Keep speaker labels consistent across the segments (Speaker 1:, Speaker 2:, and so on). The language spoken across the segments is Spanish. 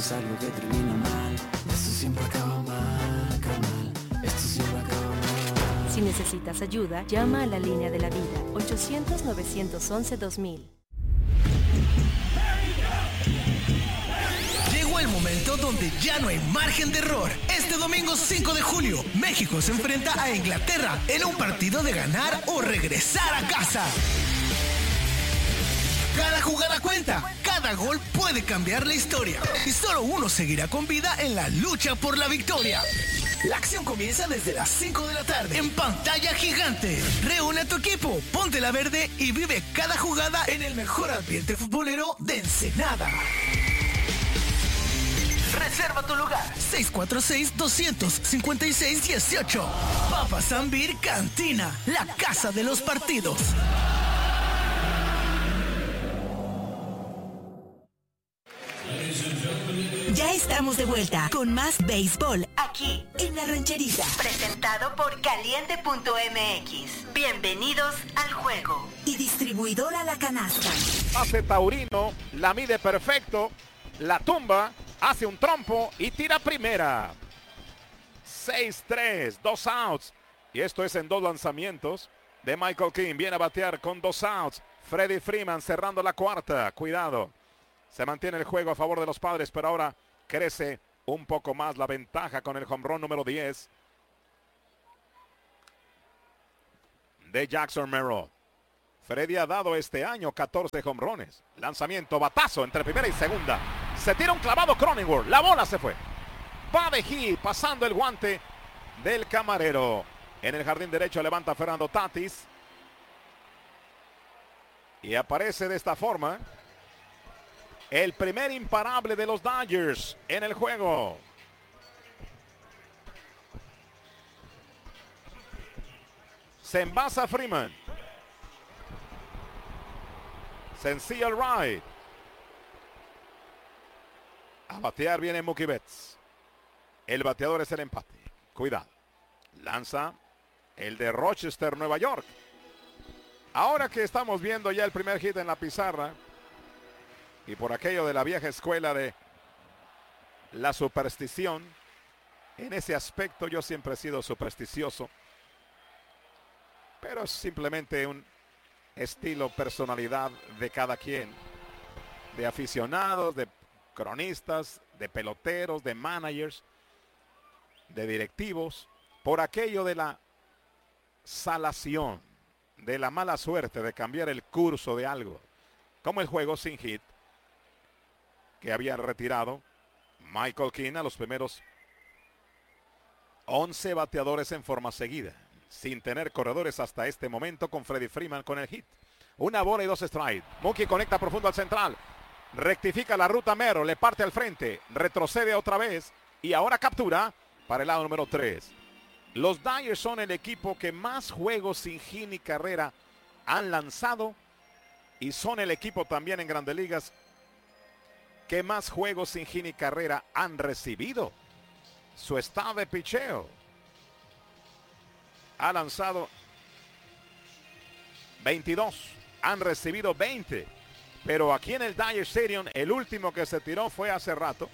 Speaker 1: es algo que termina mal. Esto siempre acaba mal, carnal. Esto siempre acaba mal.
Speaker 2: Si necesitas ayuda, llama a la línea de la vida, 800-911-2000.
Speaker 3: Llegó el momento donde ya no hay margen de error. Este domingo 5 de julio, México se enfrenta a Inglaterra en un partido de ganar o regresar a casa. Cada jugada cuenta, cada gol puede cambiar la historia y solo uno seguirá con vida en la lucha por la victoria. La acción comienza desde las 5 de la tarde en pantalla gigante. Reúne a tu equipo, ponte la verde y vive cada jugada en el mejor ambiente futbolero de Ensenada. Reserva tu lugar. 646-256-18. Papa Zambir Cantina, la casa de los partidos.
Speaker 4: Ya estamos de vuelta con más béisbol aquí en La Rancherita. Presentado por Caliente.mx. Bienvenidos al juego. Y distribuidora La Canasta.
Speaker 5: Hace Taurino, la mide perfecto, la tumba, hace un trompo y tira primera. 6-3, 2 outs. Y esto es en 2 lanzamientos de Michael King. Viene a batear con 2 outs. Freddie Freeman cerrando la cuarta. Cuidado. Se mantiene el juego a favor de los Padres, pero ahora crece un poco más la ventaja con el home run número 10 de Jackson Merrill. Freddy ha dado este año 14 home runs. Lanzamiento, batazo entre primera y segunda. Se tira un clavado Cronenworth. La bola se fue. Va de hit, pasando el guante del camarero. En el jardín derecho levanta Fernando Tatis. Y aparece de esta forma el primer imparable de los Dodgers en el juego. Se envasa Freeman. Sencillo el right. A batear viene Mookie Betts. El bateador es el empate. Cuidado. Lanza el de Rochester, Nueva York. Ahora que estamos viendo ya el primer hit en la pizarra, y por aquello de la vieja escuela de la superstición, en ese aspecto yo siempre he sido supersticioso, pero es simplemente un estilo, personalidad de cada quien, de aficionados, de cronistas, de peloteros, de managers, de directivos, por aquello de la salación, de la mala suerte de cambiar el curso de algo, como el juego sin hit que había retirado Michael King a los primeros 11 bateadores en forma seguida, sin tener corredores hasta este momento, con Freddie Freeman con el hit. 1 bola y 2 strikes. Mookie conecta profundo al central, rectifica la ruta Mero, le parte al frente, retrocede otra vez y ahora captura para el lado número 3. Los Dodgers son el equipo que más juegos sin hit ni carrera han lanzado y son el equipo también en Grandes Ligas que más juegos sin hit ni carrera han recibido. Su estado de picheo ha lanzado 22, han recibido 20, pero aquí en el Dodger Stadium el último que se tiró fue hace rato,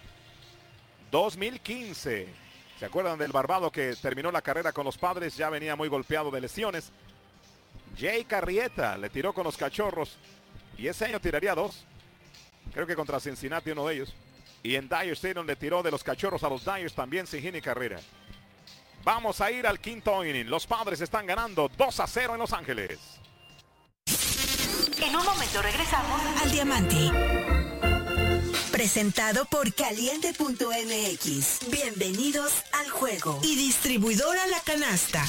Speaker 5: 2015. ¿Se acuerdan del barbado que terminó la carrera con los Padres? Ya venía muy golpeado de lesiones. Jay Carrieta le tiró con los Cachorros y ese año tiraría 2. Creo que contra Cincinnati uno de ellos. Y en Dodger Stadium le tiró de los Cachorros a los Dodgers también sin hit ni carrera. Vamos a ir al quinto inning. Los Padres están ganando 2-0 en Los Ángeles.
Speaker 4: En un momento regresamos al Diamante. Presentado por Caliente.mx. Bienvenidos al juego. Y distribuidora La Canasta.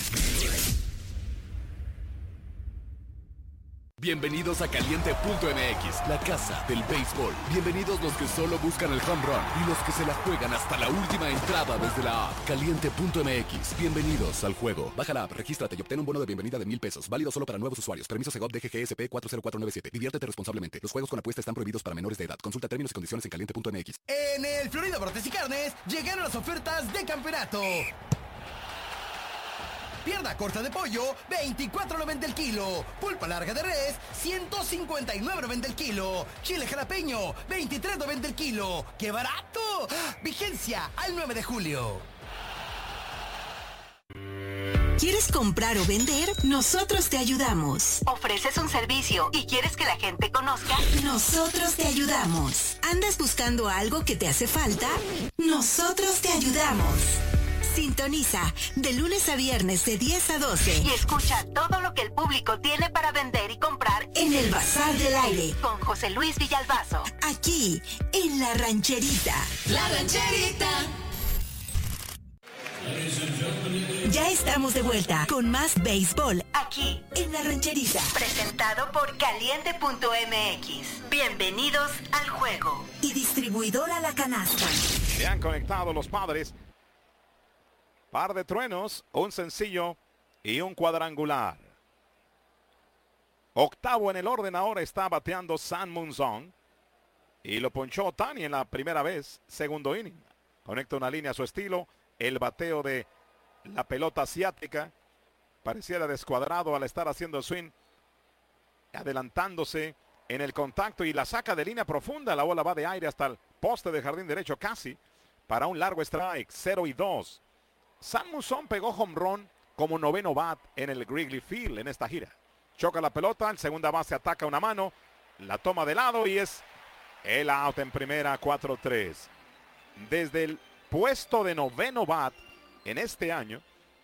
Speaker 6: Bienvenidos a Caliente.mx, la casa del béisbol. Bienvenidos los que solo buscan el home run y los que se la juegan hasta la última entrada desde la app. Caliente.mx, bienvenidos al juego. Baja la app, regístrate y obtén un bono de bienvenida de $1,000. Válido solo para nuevos usuarios. Permiso Segov DGGSP 40497. Diviértete responsablemente. Los juegos con apuesta están prohibidos para menores de edad. Consulta términos y condiciones en Caliente.mx.
Speaker 3: En el Florida Brotes y Carnes llegaron las ofertas de campeonato. Pierna corta de pollo, $24.90 el kilo. Pulpa larga de res, $159.90 el kilo. Chile jalapeño, $23.90 el kilo. ¡Qué barato!
Speaker 7: Vigencia al 9 de julio.
Speaker 4: ¿Quieres comprar o vender? Nosotros te ayudamos. ¿Ofreces un servicio y quieres que la gente conozca? Nosotros te ayudamos. ¿Andas buscando algo que te hace falta? Nosotros te ayudamos. Sintoniza de lunes a viernes de 10 a 12 y escucha todo lo que el público tiene para vender y comprar en el Bazar del Aire con José Luis Villalbazo. Aquí, en La Rancherita. La Rancherita. Ya estamos de vuelta con más béisbol aquí en La Rancherita. Presentado por Caliente.mx. Bienvenidos al juego. Y distribuidora La Canasta.
Speaker 5: Se han conectado los Padres. Par de truenos, un sencillo y un cuadrangular. Octavo en el orden ahora está bateando San Munzón. Y lo ponchó Ohtani en la primera vez, segundo inning. Conecta una línea a su estilo. El bateo de la pelota asiática pareciera descuadrado al estar haciendo el swing, adelantándose en el contacto y la saca de línea profunda. La bola va de aire hasta el poste de jardín derecho casi para un largo strike, 0-2. San Munzón pegó home run como noveno bat en el Wrigley Field en esta gira. Choca la pelota, el segunda base ataca una mano, la toma de lado y es el out en primera, 4-3. Desde el puesto de noveno bat en este año,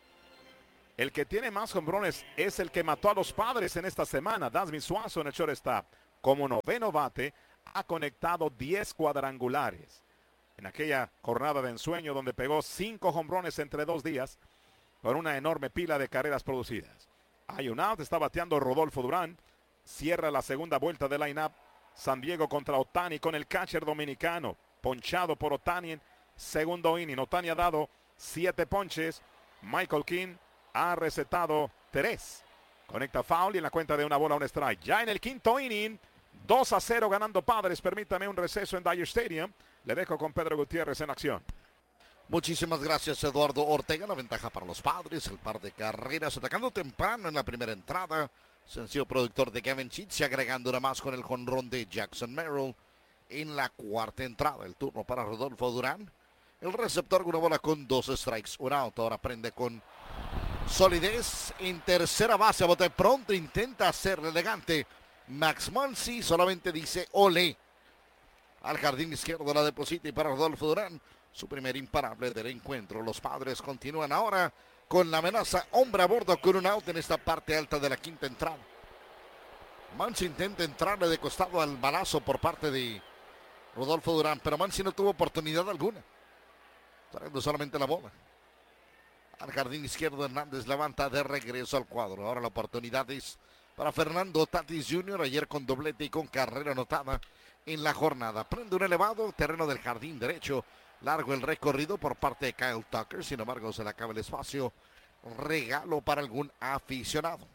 Speaker 5: el que tiene más home runs es el que mató a los Padres en esta semana, Dansby Swanson en el shortstop. Como noveno bate, ha conectado 10 cuadrangulares. En aquella jornada de ensueño donde pegó 5 home runs entre 2 días, con una enorme pila de carreras producidas. Hay un out, está bateando Rodolfo Durán. Cierra la segunda vuelta del line-up. San Diego contra Ohtani con el catcher dominicano, ponchado por Ohtani en segundo inning. Ohtani ha dado 7 ponches. Michael King ha recetado 3. Conecta foul y en la cuenta de una bola, un strike. Ya en el quinto inning, 2-0 ganando Padres. Permítame un receso en Dodger Stadium. Le dejo con Pedro Gutiérrez en acción.
Speaker 8: Muchísimas gracias, Eduardo Ortega. La ventaja para los Padres, el par de carreras atacando temprano en la primera entrada. Sencillo productor de Kevin Chitz, agregando una más con el jonrón de Jackson Merrill en la cuarta entrada. El turno para Rodolfo Durán. El receptor con una bola con 2 strikes, un out. Ahora prende con solidez en tercera base. A bote pronto, intenta hacerle elegante. Max Muncy solamente dice olé. Al jardín izquierdo la deposita y para Rodolfo Durán, su primer imparable del encuentro. Los Padres continúan ahora con la amenaza hombre a bordo con un out en esta parte alta de la quinta entrada. Muncy intenta entrarle de costado al balazo por parte de Rodolfo Durán, pero Muncy no tuvo oportunidad alguna. Trayendo solamente la bola. Al jardín izquierdo Hernández levanta de regreso al cuadro. Ahora la oportunidad es para Fernando Tatis Jr. Ayer con doblete y con carrera anotada en la jornada. Prende un elevado terreno del jardín derecho. Largo el recorrido por parte de Kyle Tucker. Sin embargo, se le acaba el espacio. Regalo para algún aficionado.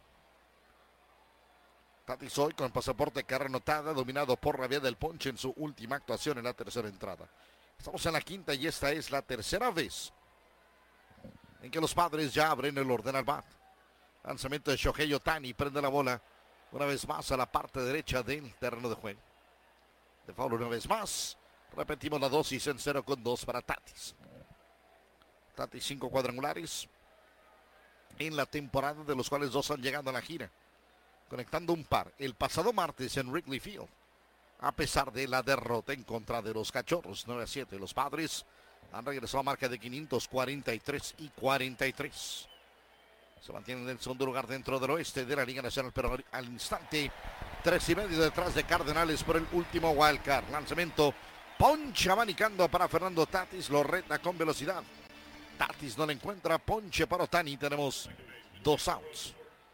Speaker 8: Tatis hoy con pasaporte carrera anotada, dominado por la vía del ponche en su última actuación en la tercera entrada. Estamos en la quinta y esta es la tercera vez en que los Padres ya abren el orden al bat. Lanzamiento de Shohei Ohtani, prende la bola una vez más a la parte derecha del terreno de juego. De foul una vez más. Repetimos la dosis en 0-2 para Tatis. Tatis 5 cuadrangulares en la temporada, de los cuales 2 han llegado a la gira, conectando un par el pasado martes en Wrigley Field, a pesar de la derrota en contra de los Cachorros 9-7. Los Padres han regresado a marca de 543 y 43. Se mantienen en el segundo lugar dentro del oeste de la Liga Nacional, pero al instante 3.5 detrás de Cardenales por el último wild card. Lanzamiento, ponche abanicando para Fernando Tatis, lo reta con velocidad. Tatis no le encuentra, ponche para Ohtani. Tenemos 2 outs.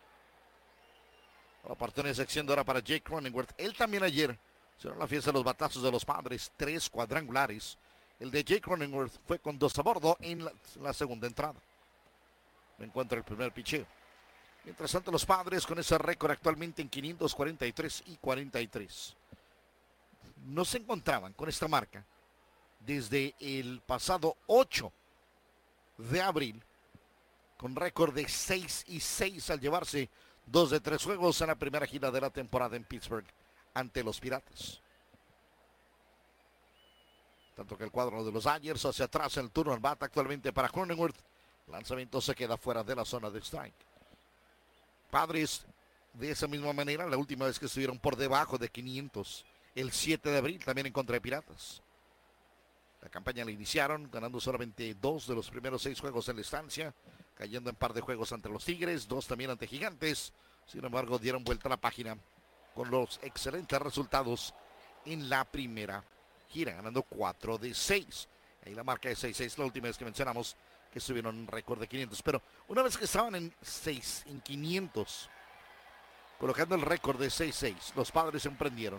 Speaker 8: La oportunidad se extiende ahora para Jake Cronenworth. Él también ayer será la fiesta de los batazos de los Padres, 3 cuadrangulares. El de Jake Cronenworth fue con 2 a bordo en la segunda entrada. No encuentra el primer picheo. Mientras tanto, los Padres con ese récord actualmente en 543 y 43. No se encontraban con esta marca desde el pasado 8 de abril, con récord de 6-6 al llevarse 2 de 3 juegos en la primera gira de la temporada en Pittsburgh ante los Piratas. Tanto que el cuadro de los Dodgers hacia atrás en el turno al bat actualmente para Cronenworth. Lanzamiento se queda fuera de la zona de strike. Padres, de esa misma manera, la última vez que estuvieron por debajo de 500, el 7 de abril, también en contra de Piratas. La campaña la iniciaron ganando solamente 2 de los primeros 6 juegos en la estancia, cayendo en par de juegos ante los Tigres, 2 también ante Gigantes. Sin embargo, dieron vuelta a la página con los excelentes resultados en la primera gira, ganando 4 de 6. Ahí la marca de 6-6, la última vez que mencionamos que estuvieron en récord de 500. Pero una vez que estaban en 500, colocando el récord de 6-6, los Padres emprendieron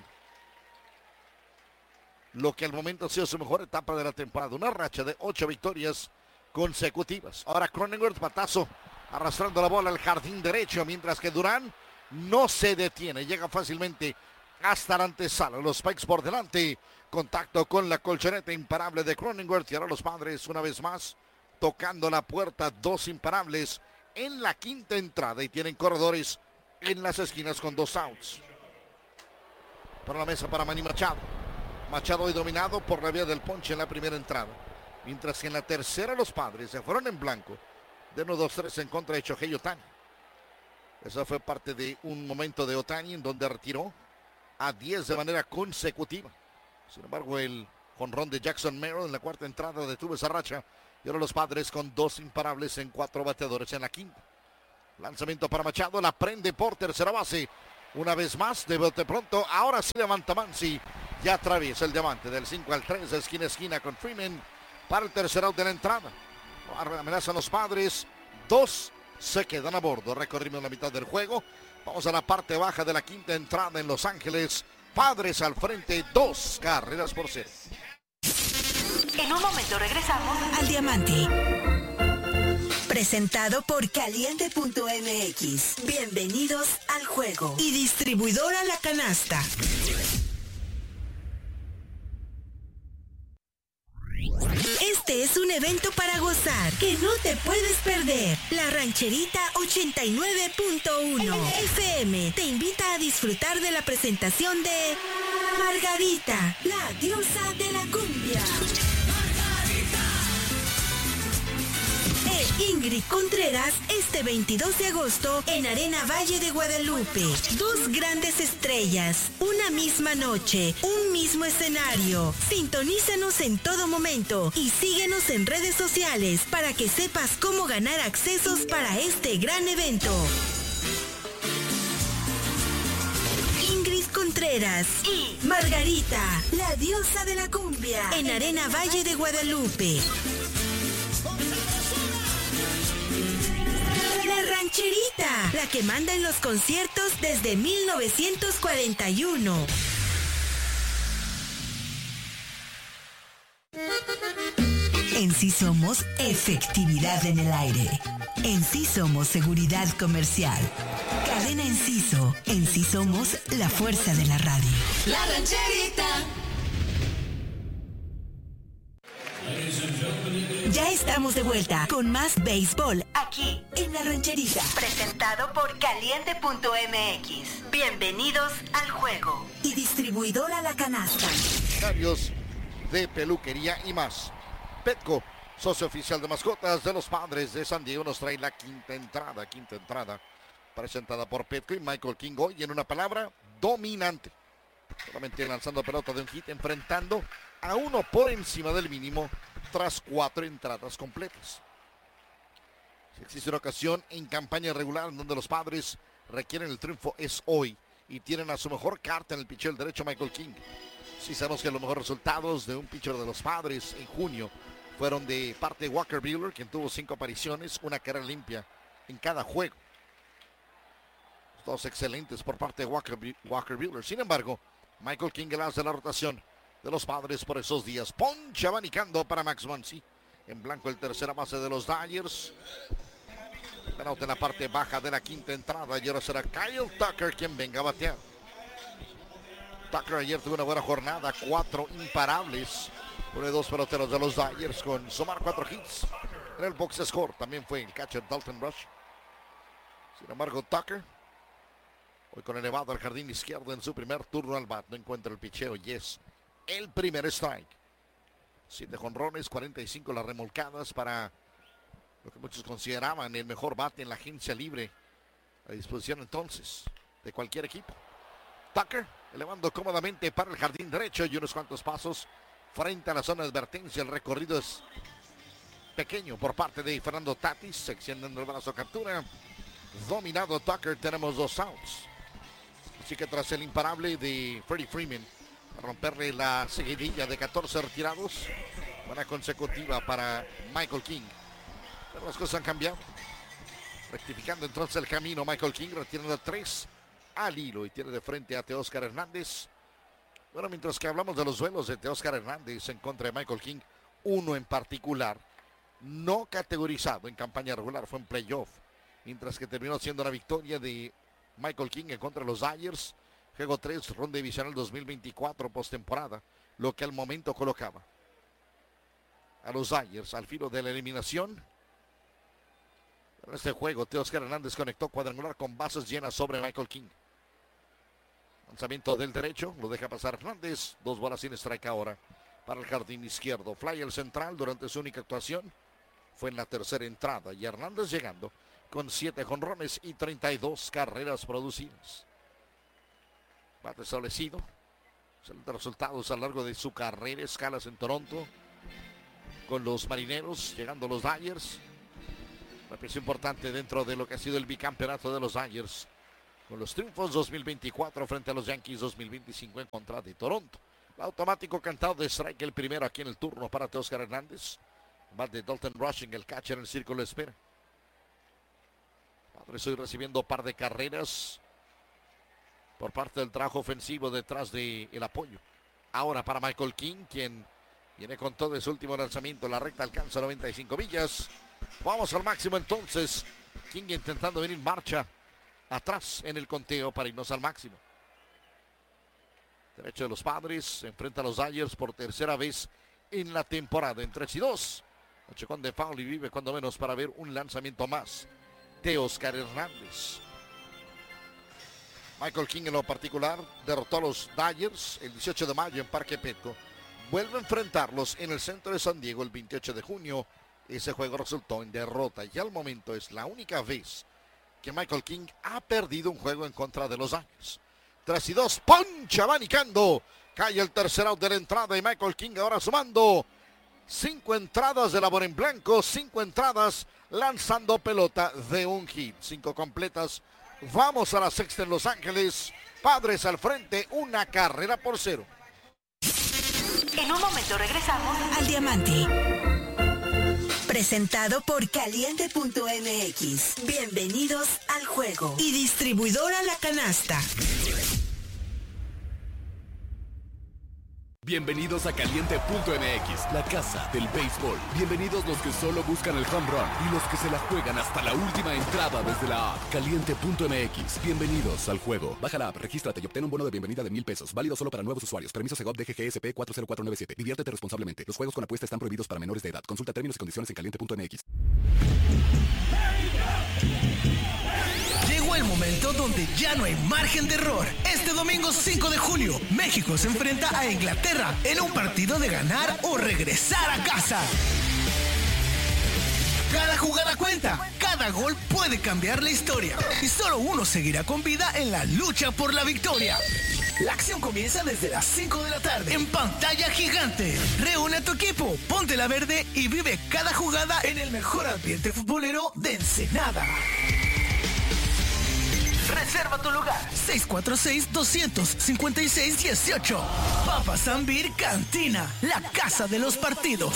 Speaker 8: lo que al momento ha sido su mejor etapa de la temporada. Una racha de 8 victorias consecutivas. Ahora Cronenworth, batazo, arrastrando la bola al jardín derecho, mientras que Durán no se detiene. Llega fácilmente hasta la antesala. Los Spikes por delante. Contacto con la colchoneta imparable de Cronenworth. Y ahora los Padres una vez más tocando la puerta. 2 imparables en la quinta entrada. Y tienen corredores en las esquinas con 2 outs. Por la mesa para Manny Machado. Machado hoy dominado por la vía del ponche en la primera entrada. Mientras que en la tercera los Padres se fueron en blanco. De 1-2-3 en contra de Shohei Ohtani. Esa fue parte de un momento de Ohtani en donde retiró a 10 de manera consecutiva. Sin embargo, el jonrón de Jackson Merrill en la cuarta entrada detuvo esa racha. Y ahora los Padres con 2 imparables en 4 bateadores en la quinta. Lanzamiento para Machado, la prende por tercera base. Una vez más, de bote pronto, ahora sí levanta Mansi. Ya atraviesa el diamante del 5 al 3, de esquina a esquina con Freeman para el tercer out de la entrada. Amenazan los Padres, 2 se quedan a bordo. Recorrimos la mitad del juego. Vamos a la parte baja de la quinta entrada en Los Ángeles. Padres al frente, 2 carreras por 0.
Speaker 4: En un momento regresamos al Diamante. Presentado por Caliente.mx. Bienvenidos al juego. Y distribuidora La Canasta. Este es un evento para gozar que no te puedes perder. La Rancherita 89.1 FM te invita a disfrutar de la presentación de Margarita, la diosa de la cumbia. Ingrid Contreras este 22 de agosto en Arena Valle de Guadalupe. 2 grandes estrellas, una misma noche, un mismo escenario. Sintonízanos en todo momento y síguenos en redes sociales para que sepas cómo ganar accesos para este gran evento. Ingrid Contreras y Margarita, la diosa de la cumbia, en Arena Valle de Guadalupe. La Rancherita, la que manda en los conciertos desde 1941. En sí somos efectividad en el aire. En sí somos seguridad comercial. Cadena Enciso. En sí somos la fuerza de la radio. La Rancherita. Ya estamos de vuelta con más béisbol aquí en La Rancherita. Presentado por Caliente.mx. Bienvenidos al juego. Y distribuidora La Canasta.
Speaker 8: Cambios de peluquería y más. Petco, socio oficial de mascotas de los Padres de San Diego, nos trae la quinta entrada presentada por Petco y Michael King hoy en una palabra, dominante. Solamente lanzando pelota de un hit, enfrentando a uno por encima del mínimo tras 4 entradas completas. Si existe una ocasión en campaña regular en donde los Padres requieren el triunfo, es hoy, y tienen a su mejor carta en el pitcher derecho, Michael King. Sí sabemos que los mejores resultados de un pitcher de los Padres en junio fueron de parte de Walker Buehler, quien tuvo 5 apariciones, una carrera limpia en cada juego. 2 excelentes por parte de Walker Buehler. Sin embargo, Michael King, el as de la rotación de los Padres por esos días. Poncha abanicando para Max Muncy. En blanco el tercera base de los Dodgers. Pelota en la parte baja de la quinta entrada. Y ahora será Kyle Tucker quien venga a batear. Tucker ayer tuvo una buena jornada. 4 imparables. Uno de 2 peloteros de los Dodgers con sumar 4 hits. En el box score también fue el catcher Dalton Rush. Sin embargo, Tucker hoy con elevado al jardín izquierdo en su primer turno al bat. No encuentra el picheo y es el primer strike. 7 jonrones, 45 las remolcadas para lo que muchos consideraban el mejor bate en la agencia libre a disposición entonces de cualquier equipo. Tucker elevando cómodamente para el jardín derecho y unos cuantos pasos frente a la zona de advertencia. El recorrido es pequeño por parte de Fernando Tatis, extienden el brazo, captura. Dominado Tucker, tenemos 2 outs. Así que tras el imparable de Freddie Freeman, a romperle la seguidilla de 14 retirados, buena consecutiva para Michael King. Pero las cosas han cambiado. Rectificando entonces el camino, Michael King retirando 3 al hilo y tiene de frente a Teóscar Hernández. Bueno, mientras que hablamos de los duelos de Teóscar Hernández en contra de Michael King, uno en particular, no categorizado en campaña regular, fue en playoff, mientras que terminó siendo la victoria de Michael King en contra de los Dodgers, juego 3, ronda divisional 2024 postemporada, lo que al momento colocaba a los Dodgers al filo de la eliminación. En este juego, Teóscar Hernández conectó cuadrangular con bases llenas sobre Michael King. Lanzamiento del derecho, lo deja pasar Hernández, 2 bolas sin strike ahora para el jardín izquierdo. Fly el central durante su única actuación fue en la tercera entrada y Hernández llegando con 7 jonrones y 32 carreras producidas. Bate establecido. Excelentes resultados a lo largo de su carrera, escalas en Toronto con los Marineros, llegando los Dodgers. Una pieza importante dentro de lo que ha sido el bicampeonato de los Dodgers, con los triunfos 2024 frente a los Yankees, 2025 en contra de Toronto. El automático cantado de strike, el primero aquí en el turno para Teóscar Hernández. Más de Dalton Rushing, el catcher en el círculo de espera. Padres hoy recibiendo par de carreras por parte del trabajo ofensivo detrás del apoyo. Ahora para Michael King, quien viene con todo su último lanzamiento. La recta alcanza 95 millas. Vamos al máximo entonces. King intentando venir marcha atrás en el conteo para irnos al máximo. Derecho de los Padres, se enfrenta a los Dodgers por tercera vez en la temporada. En 3-2. Achicón de foul y vive cuando menos para ver un lanzamiento más. Teóscar Hernández. Michael King en lo particular derrotó a los Dodgers el 18 de mayo en Parque Petco. Vuelve a enfrentarlos en el centro de San Diego el 28 de junio. Ese juego resultó en derrota y al momento es la única vez que Michael King ha perdido un juego en contra de los Dodgers. 3-2, poncha abanicando. Cae el tercer out de la entrada y Michael King ahora sumando 5 entradas de labor en blanco, 5 entradas lanzando pelota de un hit, 5 completas. Vamos a la sexta en Los Ángeles. Padres al frente, 1 carrera por 0.
Speaker 4: En un momento regresamos al Diamante. Presentado por Caliente.mx. Bienvenidos al juego. Y distribuidora La Canasta.
Speaker 6: Bienvenidos a Caliente.mx, la casa del béisbol. Bienvenidos los que solo buscan el home run y los que se la juegan hasta la última entrada desde la app. Caliente.mx, bienvenidos al juego. Baja la app, regístrate y obtén un bono de bienvenida de $1,000. Válido solo para nuevos usuarios. Permiso Segov DGGSP 40497. Diviértete responsablemente. Los juegos con apuesta están prohibidos para menores de edad. Consulta términos y condiciones en Caliente.mx.
Speaker 3: Llegó el momento donde ya no hay margen de error. Este domingo 5 de junio, México se enfrenta a Inglaterra en un partido de ganar o regresar a casa. Cada jugada cuenta, cada gol puede cambiar la historia y solo uno seguirá con vida en la lucha por la victoria. La acción comienza desde las 5 de la tarde en pantalla gigante. Reúne a tu equipo, ponte la verde y vive cada jugada en el mejor ambiente futbolero de Ensenada. Reserva tu lugar. 646-256-18. Papa Zambir Cantina, la casa de los partidos.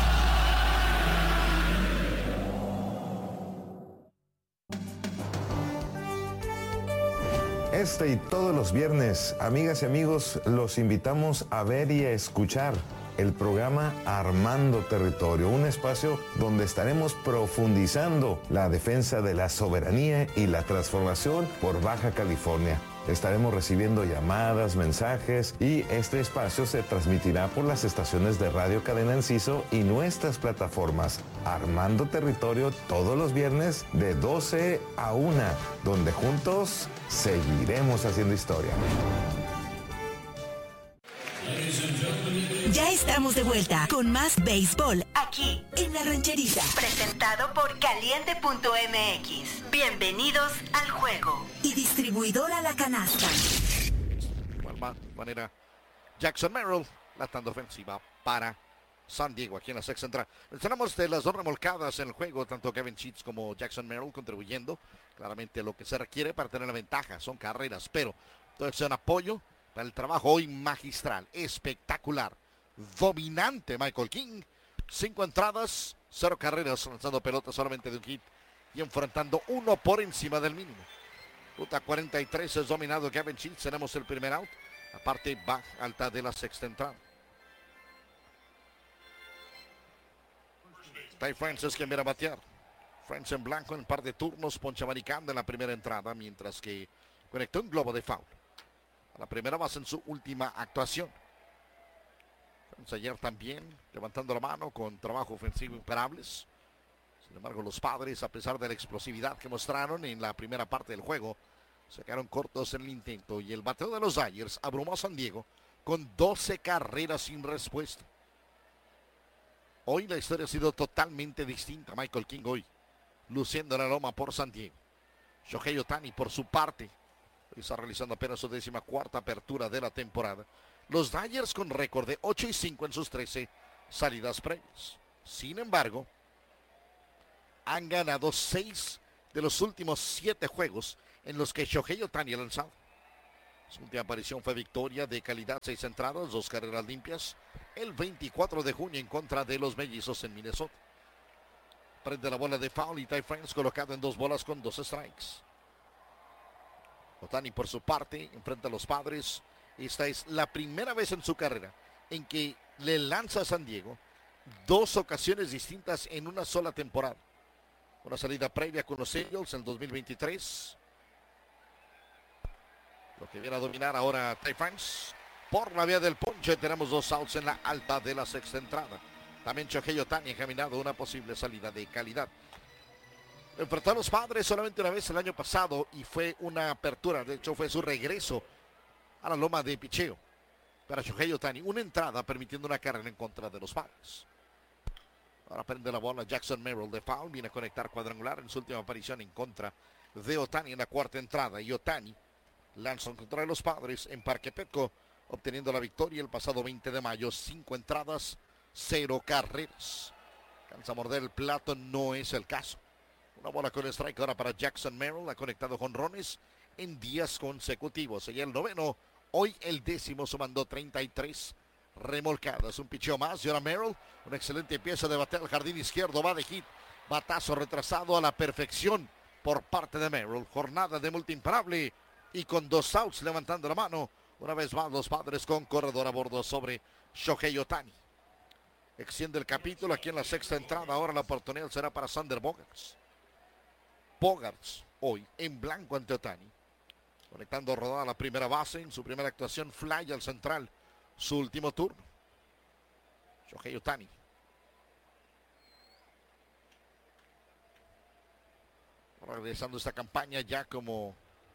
Speaker 7: Este y todos los viernes, amigas y amigos, los invitamos a ver y a escuchar el programa Armando Territorio, un espacio donde estaremos profundizando la defensa de la soberanía y la transformación por Baja California. Estaremos recibiendo llamadas, mensajes y este espacio se transmitirá por las estaciones de Radio Cadena Enciso y nuestras plataformas. Armando Territorio todos los viernes de 12 a 1, donde juntos seguiremos haciendo historia.
Speaker 4: Ya estamos de vuelta con más béisbol aquí en La Rancherita. Presentado por Caliente.mx. Bienvenidos al juego. Y distribuidora La Canasta.
Speaker 8: De igual manera, Jackson Merrill, la tanda ofensiva para San Diego aquí en la sexta entrada. Mencionamos de las dos remolcadas en el juego, tanto Kevin Sheets como Jackson Merrill contribuyendo. Claramente lo que se requiere para tener la ventaja son carreras, pero todo es un apoyo para el trabajo hoy magistral, espectacular, dominante Michael King. 5 entradas, 0 carreras, lanzando pelota solamente de un hit y enfrentando uno por encima del mínimo. Ruta 43 es dominado Kevin Sheets, tenemos el primer out, la parte baja alta de la sexta entrada. Ty France es quien viene a batear. France en blanco en un par de turnos, poncha americana en la primera entrada, mientras que conectó un globo de foul. A la primera base en su última actuación. France ayer también levantando la mano con trabajo ofensivo imparables. Sin embargo, los Padres, a pesar de la explosividad que mostraron en la primera parte del juego, se quedaron cortos en el intento y el bateo de los Dodgers abrumó a San Diego con 12 carreras sin respuesta. Hoy la historia ha sido totalmente distinta. Michael King hoy luciendo la loma por San Diego. Shohei Ohtani por su parte está realizando apenas su 14ª apertura de la temporada. Los Dodgers con récord de 8-5 en sus 13 salidas previas. Sin embargo, han ganado 6 de los últimos 7 juegos en los que Shohei Ohtani ha lanzado. Su última aparición fue victoria de calidad, 6 entradas, 2 carreras limpias, el 24 de junio en contra de los Mellizos en Minnesota. Prende la bola de foul y Ty France colocado en 2 bolas con 2 strikes. Ohtani por su parte enfrenta a los Padres. Esta es la primera vez en su carrera en que le lanza a San Diego 2 ocasiones distintas en una sola temporada. Una salida previa con los Angels en el 2023. Lo que viene a dominar ahora Ty France. Por la vía del ponche tenemos 2 outs en la alta de la sexta entrada. También Shohei Ohtani encaminado a una posible salida de calidad. Enfrentó a los Padres solamente una vez el año pasado y fue una apertura. De hecho fue su regreso a la loma de picheo para Shohei Ohtani. Una entrada permitiendo una carrera en contra de los Padres. Ahora prende la bola Jackson Merrill de foul. Viene a conectar cuadrangular en su última aparición en contra de Ohtani en la cuarta entrada. Y Ohtani lanza en contra de los Padres en Parque Petco, obteniendo la victoria el pasado 20 de mayo. 5 entradas, 0 carreras. Cansa morder el plato, no es el caso. Una bola con strike ahora para Jackson Merrill. Ha conectado jonrones en días consecutivos. Y el noveno, hoy el 10º, sumando 33 remolcadas. Un picheo más y ahora Merrill, una excelente pieza de bate al jardín izquierdo. Va de hit, batazo retrasado a la perfección por parte de Merrill. Jornada de multiimparable y con 2 outs levantando la mano. Una vez más los Padres con corredor a bordo sobre Shohei Ohtani. Extiende el capítulo aquí en la sexta entrada. Ahora la oportunidad será para Xander Bogaerts. Bogaerts hoy en blanco ante Ohtani. Conectando rodada a la primera base. En su primera actuación, fly al central. Su último turno. Shohei Ohtani. Regresando esta campaña ya como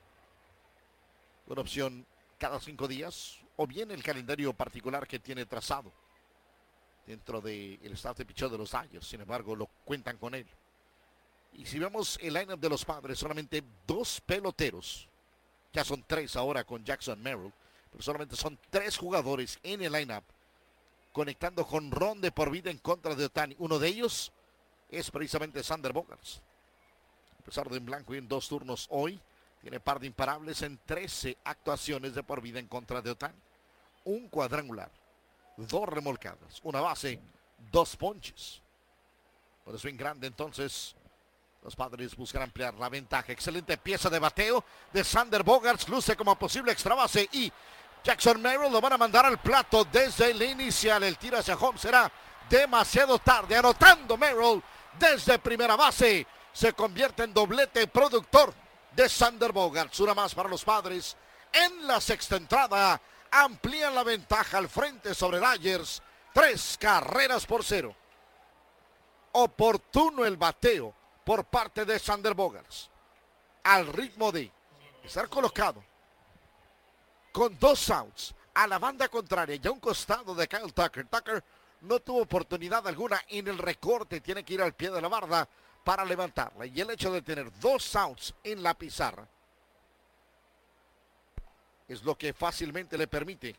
Speaker 8: una opción cada 5 días. O bien el calendario particular que tiene trazado dentro del staff de picheo de los Dodgers. Sin embargo, lo cuentan con él. Y si vemos el lineup de los Padres, solamente 2 peloteros. Ya son 3 ahora con Jackson Merrill. Pero solamente son 3 jugadores en el lineup conectando jonrón de por vida en contra de Ohtani. Uno de ellos es precisamente Xander Bogaerts. A pesar de en blanco y en 2 turnos hoy, tiene par de imparables en 13 actuaciones de por vida en contra de Ohtani. Un cuadrangular, 2 remolcadas, una base, 2 ponches. Por eso en grande entonces los Padres buscan ampliar la ventaja. Excelente pieza de bateo de Xander Bogaerts. Luce como posible extra base y Jackson Merrill lo van a mandar al plato desde el inicial. El tiro hacia home será demasiado tarde. Anotando Merrill desde primera base. Se convierte en doblete productor de Xander Bogaerts. Una más para los Padres en la sexta entrada. Amplían la ventaja al frente sobre Dodgers. 3 carreras por 0. Oportuno el bateo por parte de Xander Bogaerts. Al ritmo de estar colocado con 2 outs a la banda contraria y a un costado de Kyle Tucker. Tucker no tuvo oportunidad alguna en el recorte. Tiene que ir al pie de la barda para levantarla. Y el hecho de tener 2 outs en la pizarra es lo que fácilmente le permite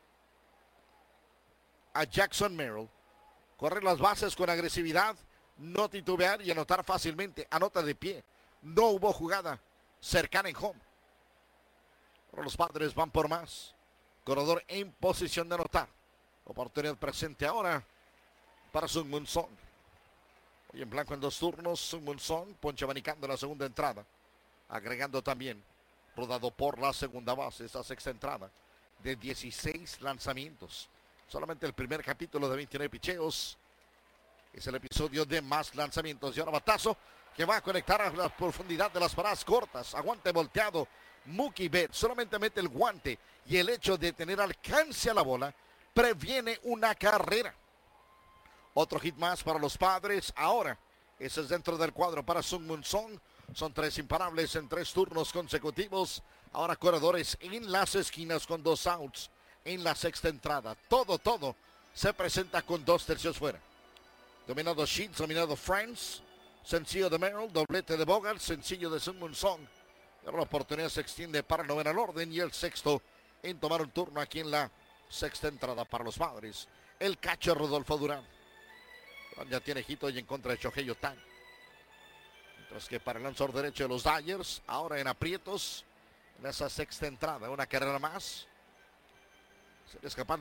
Speaker 8: a Jackson Merrill correr las bases con agresividad, no titubear y anotar fácilmente. Anota de pie. No hubo jugada cercana en home. Pero los Padres van por más. Corredor en posición de anotar. Oportunidad presente ahora para Sung-Moon Song. Hoy en blanco en 2 turnos. Sung-Moon Song ponche abanicando la segunda entrada. Agregando también rodado por la segunda base. Esta sexta entrada de 16 lanzamientos. Solamente el primer capítulo de 29 picheos. Es el episodio de más lanzamientos. Y ahora batazo que va a conectar a la profundidad de las paradas cortas. Aguante volteado. Mookie Betts solamente mete el guante. Y el hecho de tener alcance a la bola previene una carrera. Otro hit más para los Padres. Ahora, ese es dentro del cuadro para Sung-Moon Song. Son 3 imparables en 3 turnos consecutivos. Ahora corredores en las esquinas con 2 outs. En la sexta entrada. Todo se presenta con 2 tercios fuera. Dominado Sheets, dominado Friends. Sencillo de Merrill, doblete de Bogart, sencillo de Sung-Moon Song. Y ahora la oportunidad se extiende para el noveno al orden y el sexto en tomar un turno aquí en la sexta entrada para los Padres. El catcher Rodolfo Durán. Ya tiene hit hoy en contra de Shohei Ohtani. Mientras que para el lanzador derecho de los Dodgers, ahora en aprietos, en esa sexta entrada, una carrera más. Se le escapan